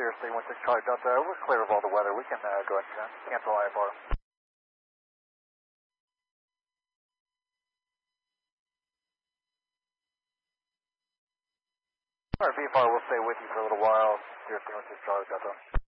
Seriously, 16 Charlie Delta, we're clear of all the weather. We can go ahead and cancel IFR. All right, VFR will stay with you for a little while. Seriously, 16 Charlie Delta.